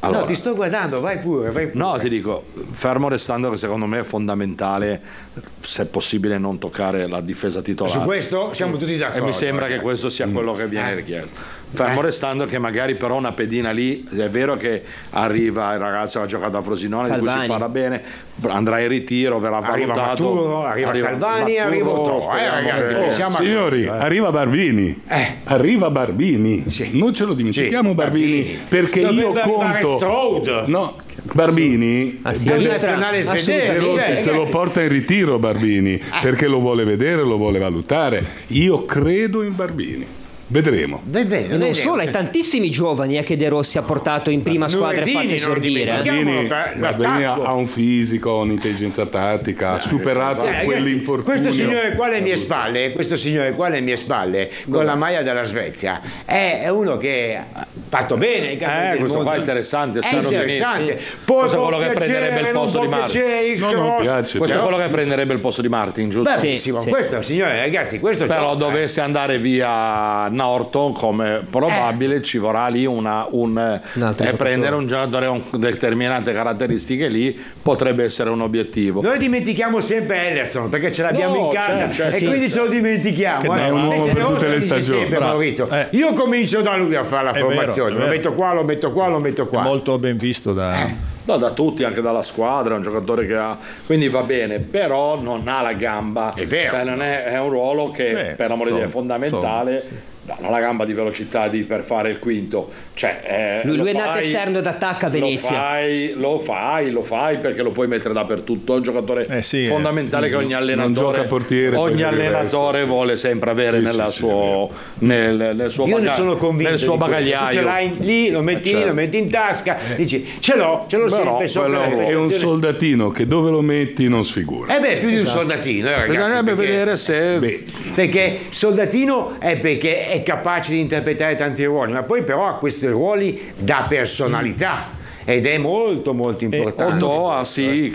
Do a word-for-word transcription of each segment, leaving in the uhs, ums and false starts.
Allora, no, ti sto guardando, vai pure, vai pure. No, ti dico, fermo restando che secondo me è fondamentale, se possibile, non toccare la difesa titolare. Su questo siamo tutti d'accordo. E mi sembra ragazzi. che questo sia quello che viene Eh. richiesto. Fermo Eh. restando che magari però una pedina lì, è vero che arriva il ragazzo che ha giocato a Frosinone, di cui si Calvani. parla bene, andrà in ritiro, verrà Arriva valutato. Maturo, arriva Calvani, arriva Otto, eh, speriamo ragazzi, che- pensiamo a- Signori, arriva Barbini. Eh. Arriva Barbini. Sì. Non ce lo dimentichiamo Sì, Barbini, Barbini. perché Dovrebbe io arrivare conto. Strode. No, Barbini Ah, sì, deve- Il Assolutamente. nazionale svedese, Assolutamente. cioè, se lo ragazzi. porta in ritiro Barbini, perché lo vuole vedere, lo vuole valutare. Io credo in Barbini. Vedremo. Beh, bene, E non bene. solo, hai tantissimi giovani eh, che De Rossi ha portato in prima squadra e Nuredini, fatti non servire. eh. dimentichiamo. Barbini, per- Barbini ha l'attacco. ha un fisico, un'intelligenza tattica, ha superato Eh, ragazzi, quell'infortunio. questo signore qua alle mie spalle, questo signore qua alle mie spalle, con la maglia della Svezia, è, è uno che ha fatto bene i campioni Eh, del questo mondo. qua è interessante, È esterno interessante. sinistro. Poi Questo è può quello che piacere, prenderebbe il non posto può di Martin. piacere il No, non cross. piace. Questo Però- è quello che prenderebbe il posto di Martin, giusto? Beh, Sì, benissimo. sì. Questo, signore, ragazzi, questo Però gioca, dovesse andare via Norton come probabile, ci vorrà lì una, un, altro e giocatore. prendere un giocatore con determinate caratteristiche lì potrebbe essere un obiettivo. Noi dimentichiamo sempre Ederson perché ce l'abbiamo No, in casa certo, certo, e sì. quindi ce lo dimentichiamo. Che eh. è un uomo Invece per De Rossi tutte le dice stagioni. sempre, Bravo. Maurizio, Eh. io comincio da lui a fare la È vero, formazione, è lo vero. metto qua, lo metto qua, lo metto qua. Molto ben visto da... No, da tutti, anche dalla squadra, è un giocatore che ha, quindi va bene, però non ha la gamba, È vero. cioè non è, è un ruolo che Beh, per l'amore di Dio è insomma, fondamentale. No, non ha la gamba di velocità di, per fare il quinto, cioè, eh, Lui- lo lui è nato fai- esterno d'attacco a Venezia. Lo fai, lo fai, lo fai perché lo puoi mettere dappertutto. È un giocatore Eh sì, fondamentale eh. che ogni Non allenatore, gioca portiere, ogni poi per il allenatore resto, sì. vuole sempre avere Sì, nella sì, sì, suo, nel, nel suo Io ne baga- sono convinto. nel suo di questo. Tu bagagliaio. ce l'hai lì, lo metti lì, certo. lo metti in tasca, dici ce l'ho, ce l'ho Però sempre sopra quello la è È un prestazione. soldatino che dove lo metti non sfigura. Eh beh, più di un soldatino, eh, ragazzi. Bisognerebbe perché- vedere se Beh, Perché soldatino è perché è capace di interpretare tanti ruoli, ma poi però ha questi ruoli da personalità ed è molto molto importante. Otto ah sì,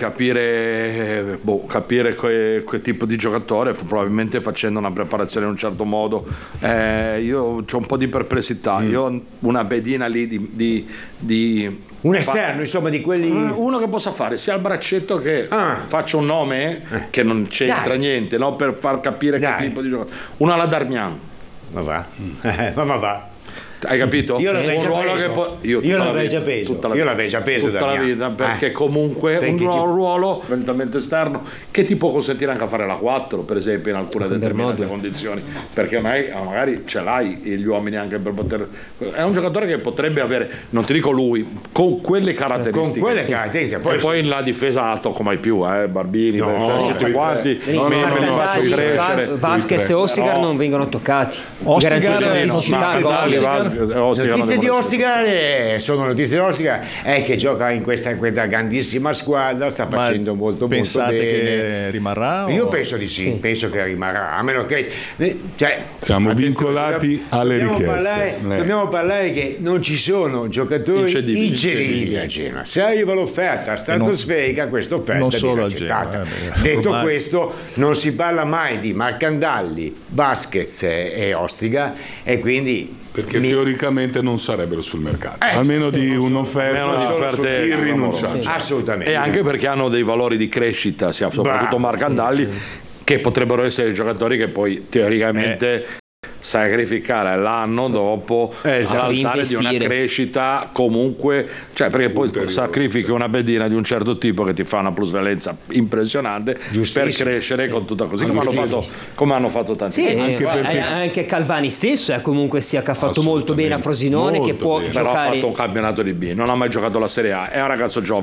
capire, eh, boh, capire que, che tipo di giocatore, f- probabilmente facendo una preparazione in un certo modo. Eh, io ho un po' di perplessità, io una pedina lì di... di, di Un esterno, insomma, di quelli. uno che possa fare sia il braccetto che Ah. faccia un nome che non c'entra Dai. niente, no? Per far capire Dai. che tipo di giocatore. Una alla Darmian, Ma va, Eh, ma ma va. hai capito? Io l'avrei un già ruolo preso. che può- Io tutta la l'avrei vita- già preso. tutta la Io vita- l'avrei già preso tutta la Darmian. vita, perché Eh. comunque Perché un ti- ruolo, ruolo eventualmente esterno che ti può consentire anche a fare la quattro, per esempio, in alcune determinate condizioni, perché magari, magari ce l'hai gli uomini anche per poter. È un giocatore che potrebbe avere, non ti dico lui, con quelle caratteristiche. Con quelle caratteristiche. Poi E poi la difesa la tocco mai più, eh, Barbini, No, perché tutti no, quanti, Vedi, me- me li Marcandagli, faccio crescere. Va- Vasquez e Ostigar Però- non vengono toccati. Ostigar Garantiscono è- fisicità, Marcandagli, gol. Marcandagli, Vasquez, eh, Ostigar non notizie di devono essere. Ostigar eh, sono notizie di Ostigar è che gioca in questa, in questa grandissima squadra, sta Ma facendo molto molto pensate bene. che rimarrà? o- Io penso di sì, penso che rimarrà, a meno che eh, cioè, Siamo attenzione, vincolati dobbiamo- alle dobbiamo richieste. Parlare, Eh. dobbiamo parlare che non ci sono giocatori Incedibili. incedibili a Genoa. Se arriva l'offerta stratosferica, questa offerta non viene solo a accettata. Genoa, eh, beh, Detto ormai- questo, non si parla mai di Marcandalli, Vasquez e e Ostigar e quindi Perché mi- teoricamente non sarebbero sul mercato, Eh, almeno di almeno di un'offerta offerte irrinunciabili. assolutamente E anche perché hanno dei valori di crescita, sia soprattutto Bravo. Marcandalli, che potrebbero essere giocatori che poi teoricamente sacrificare l'anno dopo Esatto. all'altare di una Reinvestire. crescita comunque, cioè perché poi tu sacrifichi una pedina di un certo tipo che ti fa una plusvalenza impressionante per Giustissimo. crescere con tutta così come hanno fatto, come hanno fatto tanti Sì, altri. sì, Anche perché- eh, anche Calvani stesso è comunque sia che ha fatto molto bene a Frosinone, che molto può bene. Però ha giocare. fatto un campionato di B, non ha mai giocato la Serie A, è un ragazzo giovane.